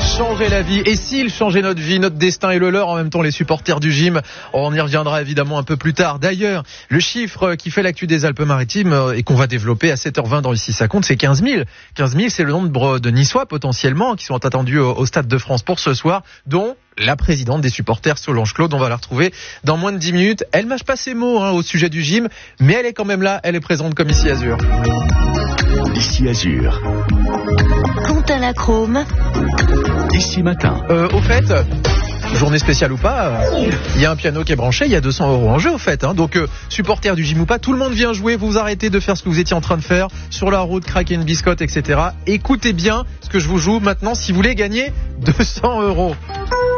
changer la vie. Et s'il changeait notre vie, notre destin et le leur, en même temps les supporters du gym, on y reviendra évidemment un peu plus tard. D'ailleurs, le chiffre qui fait l'actu des Alpes-Maritimes et qu'on va développer à 7h20 dans Ici ça compte, c'est 15 000. 15 000, c'est le nombre de Niçois potentiellement qui sont attendus au Stade de France pour ce soir, dont la présidente des supporters, Solange Claude. On va la retrouver dans moins de 10 minutes. Elle mâche pas ses mots au sujet du gym, mais elle est quand même là, elle est présente comme Ici Azur. Ici Azur. Quentin Lachrome. Ici Matin. Au fait, journée spéciale ou pas, il y a un piano qui est branché, il y a 200 € en jeu au fait. Donc, supporter du gym ou pas, tout le monde vient jouer. Vous arrêtez de faire ce que vous étiez en train de faire sur la route, craquer une biscotte, etc. Écoutez bien ce que je vous joue maintenant si vous voulez gagner 200 €.